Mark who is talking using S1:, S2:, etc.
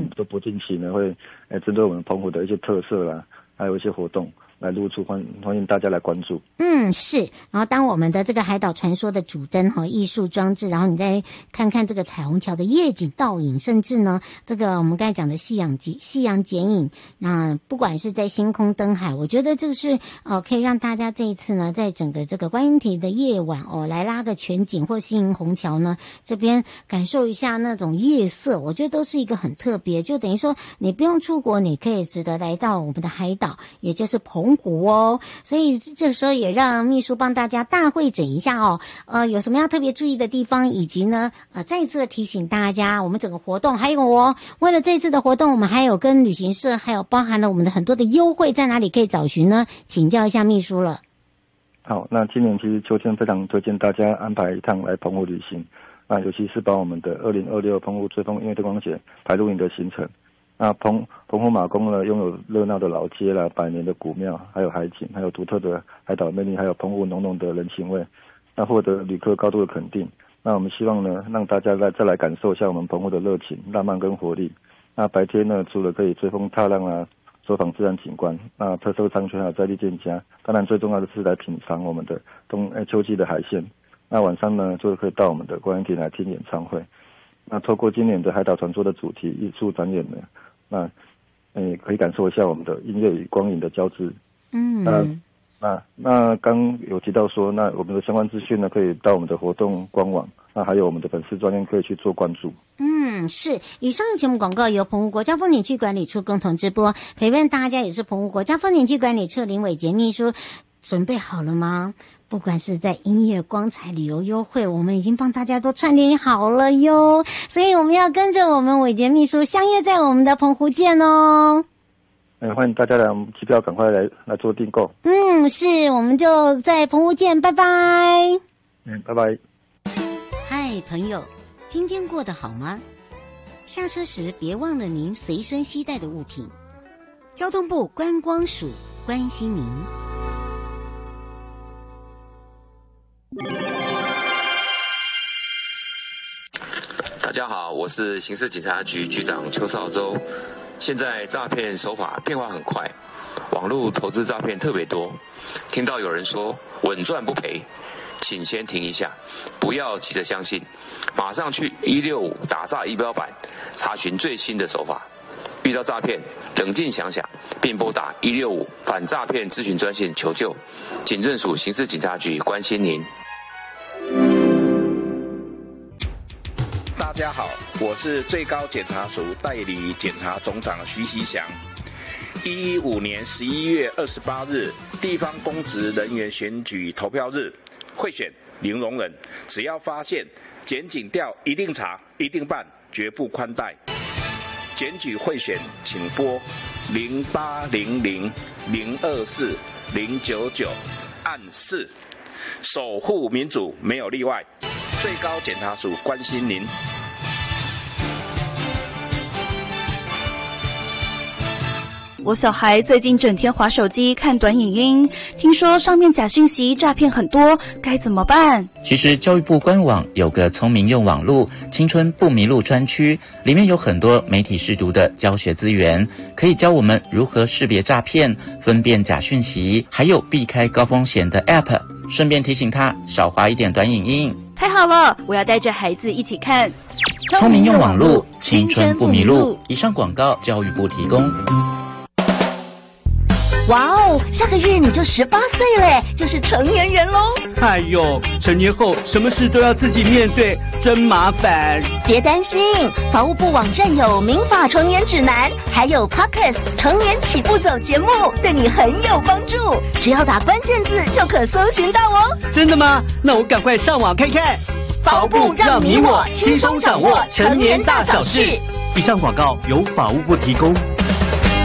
S1: 都不定期呢会针对我们澎湖的一些特色啦，还有一些活动来露出，欢迎大家来关注。
S2: 是。然后当我们的这个海岛传说的主灯艺术装置，然后你再看看这个彩虹桥的夜景倒影，甚至呢这个我们刚才讲的夕阳剪影，那不管是在星空灯海，我觉得这个是可以让大家这一次呢在整个这个观音亭的夜晚来拉个全景，或星虹桥呢这边感受一下那种夜色，我觉得都是一个很特别，就等于说你不用出国，你可以值得来到我们的海岛，也就是澎湖哦。所以这时候也让秘书帮大家大会诊一下有什么要特别注意的地方，以及呢再一次的提醒大家我们整个活动，还有为了这次的活动，我们还有跟旅行社还有包含了我们的很多的优惠，在哪里可以找寻呢？请教一下秘书了。
S1: 好，那今年其实秋天非常推荐大家安排一趟来澎湖旅行，那尤其是把我们的2026澎湖追风音乐灯光节排入你的行程。那澎湖马公呢，拥有热闹的老街啦、百年的古庙，还有海景，还有独特的海岛魅力，还有澎湖浓浓的人情味，那获得旅客高度的肯定。那我们希望呢，让大家再来感受一下我们澎湖的热情、浪漫跟活力。那白天呢，除了可以追风踏浪啊，走访自然景观，那特色商圈还有在地店家，当然最重要的是来品尝我们的秋季的海鲜。那晚上呢，就可以到我们的观音亭来听演唱会。那透过今年的海岛传说的主题艺术展演呢，那可以感受一下我们的音乐与光影的交织。那刚有提到说，那我们的相关资讯呢，可以到我们的活动官网，那还有我们的粉丝专页可以去做关注。
S2: 是。以上节目广告由澎湖国家风景区管理处共同直播，陪伴大家也是澎湖国家风景区管理处林伟杰秘书。准备好了吗？不管是在音乐、光彩、旅游优惠，我们已经帮大家都串联好了哟。所以我们要跟着我们伟杰秘书相约在我们的澎湖见哦。
S1: 欢迎大家来，我们机票赶快来做订购。
S2: 是，我们就在澎湖见，拜拜。
S1: 拜拜。
S2: 嗨，朋友，今天过得好吗？下车时别忘了您随身携带的物品。交通部观光署关心您。
S3: 大家好，我是刑事警察局局长邱少洲。现在诈骗手法变化很快，网络投资诈骗特别多。听到有人说稳赚不赔，请先停一下，不要急着相信，马上去165打诈仪表板查询最新的手法。遇到诈骗，冷静想想，并拨打165反诈骗咨询专线求救。警政署刑事警察局关心您。
S4: 大家好，我是最高检察署代理检察总长徐锡祥。115年11月28日，地方公职人员选举投票日，贿选零容忍，只要发现检警调一定查，一定办，绝不宽待。检举贿选，请拨0800-024-099按4，守护民主没有例外。最高检察署关心您。
S5: 我小孩最近整天滑手机看短影音，听说上面假讯息诈骗很多，该怎么办？
S6: 其实教育部官网有个聪明用网路青春不迷路专区，里面有很多媒体识读的教学资源，可以教我们如何识别诈骗、分辨假讯息，还有避开高风险的 App， 顺便提醒他少滑一点短影音。
S5: 太好了，我要带着孩子一起看。
S6: 聪明用网路，青春不迷路。以上广告教育部提供。
S7: 哇哦，下个月你就18岁嘞，就是成年人咯。
S8: 哎呦，成年后什么事都要自己面对，真麻烦。
S7: 别担心，法务部网站有民法成年指南，还有 Podcast 成年起步走节目，对你很有帮助。只要打关键字就可搜寻到哦。
S8: 真的吗？那我赶快上网看看。
S7: 法务部让你我轻松掌握成年大小事。
S8: 以上广告由法务部提供。